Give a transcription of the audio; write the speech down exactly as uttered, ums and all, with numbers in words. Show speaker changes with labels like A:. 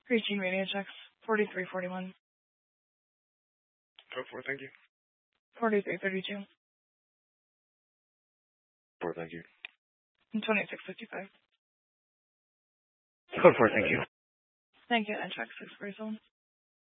A: Preaching radio checks. forty-three forty-one.
B: Code four, thank you.
A: forty-three thirty-two.
B: Four, thank you.
A: And twenty-six fifty-five.
B: Code four, thank you.
A: Thank you. And check six forty-seven.